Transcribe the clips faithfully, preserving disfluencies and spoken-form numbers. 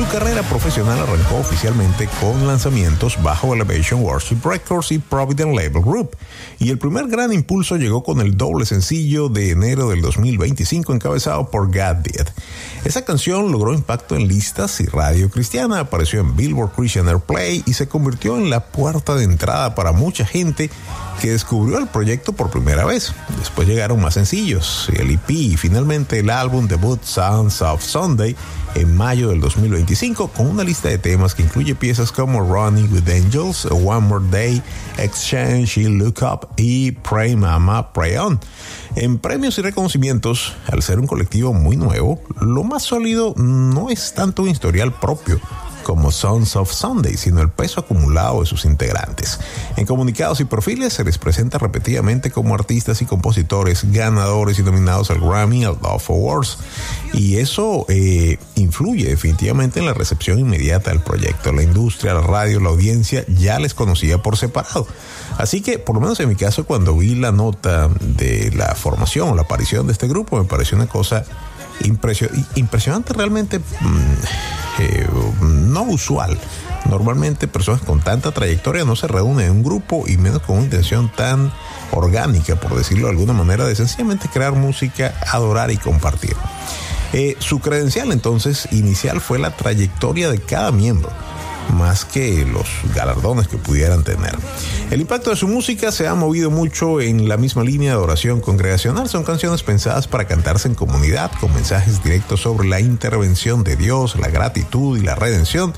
Su carrera profesional arrancó oficialmente con lanzamientos bajo Elevation Worship Records y Providence Label Group, y el primer gran impulso llegó con el doble sencillo de enero del dos mil veinticinco encabezado por God Did. Esa canción logró impacto en listas y radio cristiana, apareció en Billboard Christian Airplay y se convirtió en la puerta de entrada para mucha gente que descubrió el proyecto por primera vez. Después llegaron más sencillos, el E P y finalmente el álbum debut Sons of Sunday en mayo del dos mil veinticinco, con una lista de temas que incluye piezas como Running with Angels, One More Day, Exchange y Look Up y Pray Mama, Pray On. En premios y reconocimientos, al ser un colectivo muy nuevo, lo más sólido no es tanto un historial propio como Sons of Sunday, sino el peso acumulado de sus integrantes. En comunicados y perfiles se les presenta repetidamente como artistas y compositores ganadores y nominados al Grammy y al Dove Awards, y eso eh, influye definitivamente en la recepción inmediata del proyecto. La industria, la radio, la audiencia ya les conocía por separado. Así que, por lo menos en mi caso, cuando vi la nota de la formación o la aparición de este grupo, me pareció una cosa impresio- impresionante, realmente mmm, eh, no usual. Normalmente personas con tanta trayectoria no se reúnen en un grupo, y menos con una intención tan orgánica, por decirlo de alguna manera, de sencillamente crear música, adorar y compartir. Eh, su credencial entonces inicial fue la trayectoria de cada miembro, más que los galardones que pudieran tener. El impacto de su música se ha movido mucho en la misma línea de oración congregacional. Son canciones pensadas para cantarse en comunidad, con mensajes directos sobre la intervención de Dios, la gratitud y la redención.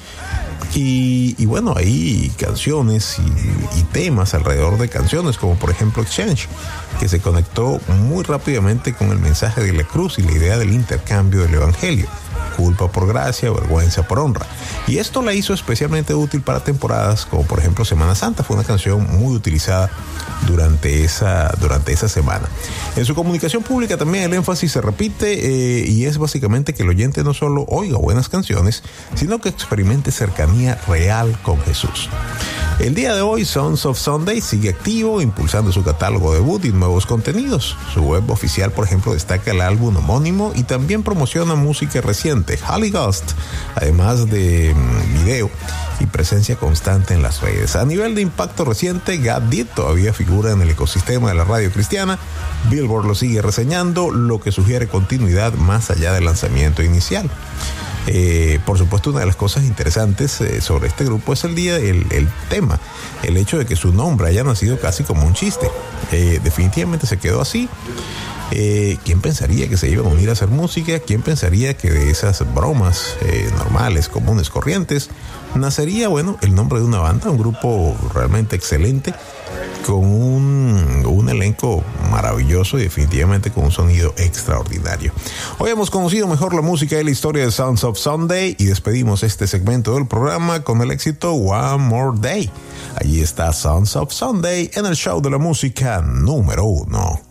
Y, y bueno, hay canciones y, y temas alrededor de canciones, como por ejemplo Exchange, que se conectó muy rápidamente con el mensaje de la cruz y la idea del intercambio del evangelio. Culpa por gracia, vergüenza por honra. Y esto la hizo especialmente útil para temporadas como por ejemplo Semana Santa. Fue una canción muy utilizada durante esa, durante esa semana. En su comunicación pública también el énfasis se repite eh, y es básicamente que el oyente no solo oiga buenas canciones, sino que experimente cercanía real con Jesús. El día de hoy, Sons of Sunday sigue activo, impulsando su catálogo debut y nuevos contenidos. Su web oficial, por ejemplo, destaca el álbum homónimo y también promociona música reciente, Holy Ghost, además de mmm, video y presencia constante en las redes. A nivel de impacto reciente, God Did todavía figura en el ecosistema de la radio cristiana. Billboard lo sigue reseñando, lo que sugiere continuidad más allá del lanzamiento inicial. Eh, por supuesto, una de las cosas interesantes eh, sobre este grupo es el día, el, el tema, el hecho de que su nombre haya nacido casi como un chiste. Eh, definitivamente se quedó así. Eh, ¿Quién pensaría que se iban a unir a hacer música? ¿Quién pensaría que de esas bromas eh, normales, comunes, corrientes, nacería, bueno, el nombre de una banda, un grupo realmente excelente, con un, un elenco maravilloso y definitivamente con un sonido extraordinario? Hoy hemos conocido mejor la música y la historia de Sons of Sunday y despedimos este segmento del programa con el éxito One More Day. Allí está Sons of Sunday en el show de la música número uno.